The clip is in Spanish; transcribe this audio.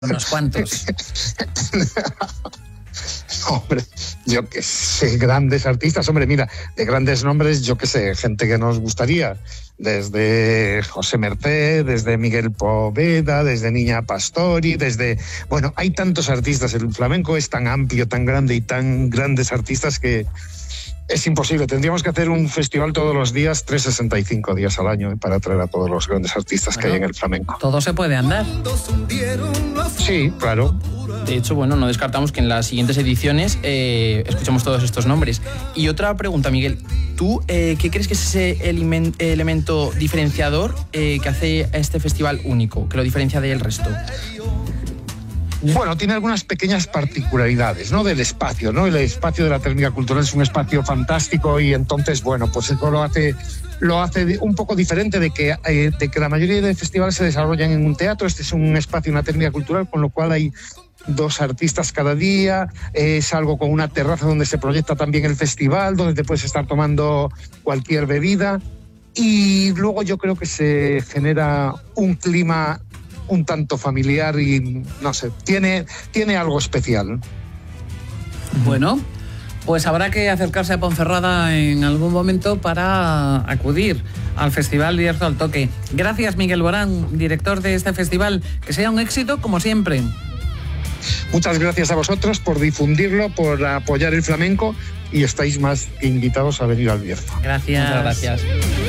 Unos cuantos. Hombre, yo qué sé, grandes artistas. Hombre, mira, de grandes nombres, yo qué sé, gente que nos gustaría. Desde José Mercé, desde Miguel Poveda, desde Niña Pastori, Bueno, hay tantos artistas. El flamenco es tan amplio, tan grande y tan grandes artistas que es imposible. Tendríamos que hacer un festival todos los días, 365 días al año, para traer a todos los grandes artistas que hay en el flamenco. Todo se puede andar. Sí, claro. De hecho, bueno, no descartamos que en las siguientes ediciones escuchemos todos estos nombres. Y otra pregunta, Miguel. ¿Tú qué crees que es ese elemento diferenciador que hace a este festival único, que lo diferencia del resto? Bueno, tiene algunas pequeñas particularidades, ¿no? Del espacio, ¿no? El espacio de la Térmica Cultural es un espacio fantástico y entonces, bueno, pues eso lo hace un poco diferente de que la mayoría de festivales se desarrollan en un teatro. Este es un espacio, una Térmica Cultural, con lo cual hay 2 artistas cada día, es algo con una terraza donde se proyecta también el festival, donde te puedes estar tomando cualquier bebida, y luego yo creo que se genera un clima un tanto familiar y, no sé, tiene algo especial. Bueno, pues habrá que acercarse a Ponferrada en algún momento para acudir al Festival Bierzo al Toque. Gracias, Miguel Borán, director de este festival. Que sea un éxito como siempre. Muchas gracias a vosotros por difundirlo, por apoyar el flamenco, y estáis más que invitados a venir al Bierzo. Gracias. Muchas gracias.